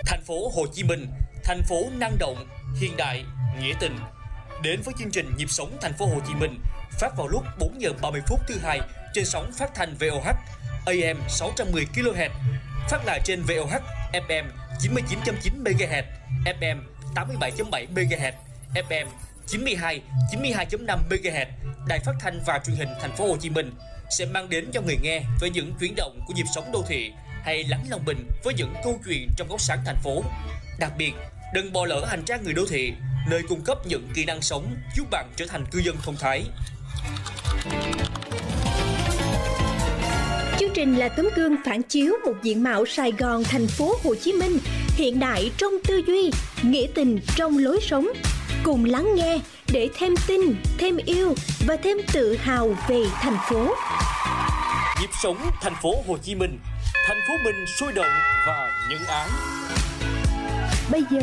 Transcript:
Thành phố Hồ Chí Minh, thành phố năng động, hiện đại, nghĩa tình. Đến với chương trình Nhịp sống Thành phố Hồ Chí Minh, phát vào lúc 4 giờ 30 phút thứ hai trên sóng phát thanh VOH AM 610 kHz, phát lại trên VOH FM 99.9 MHz, FM 87.7 MHz, FM 92.5 MHz. Đài Phát thanh và Truyền hình Thành phố Hồ Chí Minh sẽ mang đến cho người nghe về những chuyển động của nhịp sống đô thị hay lắng lòng bình với những câu chuyện trong góc sáng thành phố. Đặc biệt, đừng bỏ lỡ hành trang người đô thị, nơi cung cấp những kỹ năng sống giúp bạn trở thành cư dân thông thái. Chương trình là tấm gương phản chiếu một diện mạo Sài Gòn, thành phố Hồ Chí Minh hiện đại trong tư duy, nghĩa tình trong lối sống. Cùng lắng nghe để thêm tin, thêm yêu và thêm tự hào về thành phố. Nhịp sống Thành phố Hồ Chí Minh, thành phố mình sôi động và nhân ái. Bây giờ